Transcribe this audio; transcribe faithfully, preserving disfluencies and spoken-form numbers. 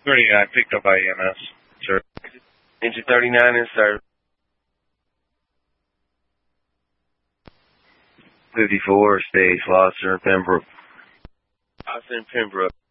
thirty-nine, picked up by E M S, sir. Engine thirty-nine in service. fifty-four, stay Slauson, Pembroke. Slauson, Pembroke.